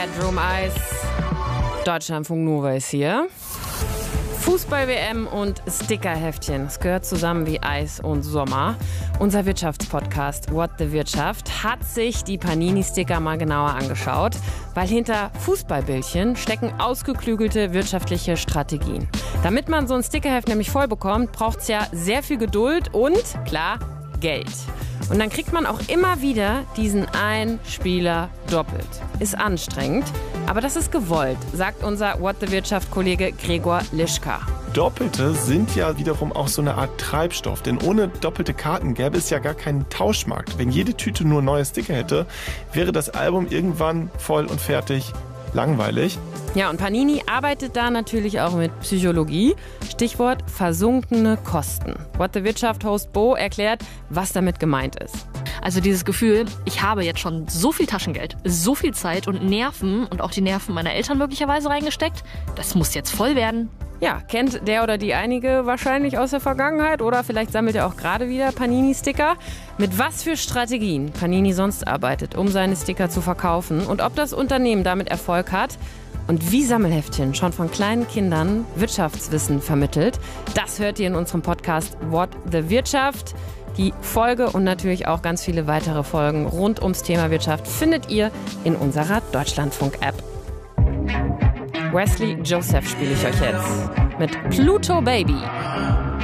Drum Eis, Deutschlandfunk Nova ist hier. Fußball-WM und Stickerheftchen. Es gehört zusammen wie Eis und Sommer. Unser Wirtschaftspodcast What the Wirtschaft hat sich die Panini-Sticker mal genauer angeschaut, weil hinter Fußballbildchen stecken ausgeklügelte wirtschaftliche Strategien. Damit man so ein Stickerheft nämlich voll bekommt, braucht es ja sehr viel Geduld und, klar, Geld. Und dann kriegt man auch immer wieder diesen einen Spieler doppelt. Ist anstrengend, aber das ist gewollt, sagt unser What the Wirtschaft-Kollege Gregor Lischka. Doppelte sind ja wiederum auch so eine Art Treibstoff, denn ohne doppelte Karten gäbe es ja gar keinen Tauschmarkt. Wenn jede Tüte nur neue Sticker hätte, wäre das Album irgendwann voll und fertig. Langweilig. Ja, und Panini arbeitet da natürlich auch mit Psychologie. Stichwort versunkene Kosten. What the Wirtschaft-Host Bo erklärt, was damit gemeint ist. Also dieses Gefühl, ich habe jetzt schon so viel Taschengeld, so viel Zeit und Nerven und auch die Nerven meiner Eltern möglicherweise reingesteckt, das muss jetzt voll werden. Ja, kennt der oder die einige wahrscheinlich aus der Vergangenheit oder vielleicht sammelt er auch gerade wieder Panini-Sticker. Mit was für Strategien Panini sonst arbeitet, um seine Sticker zu verkaufen und ob das Unternehmen damit Erfolg hat und wie Sammelheftchen schon von kleinen Kindern Wirtschaftswissen vermittelt, das hört ihr in unserem Podcast What the Wirtschaft. Die Folge und natürlich auch ganz viele weitere Folgen rund ums Thema Wirtschaft findet ihr in unserer Deutschlandfunk-App. Wesley Joseph spiele ich euch jetzt mit Pluto Baby.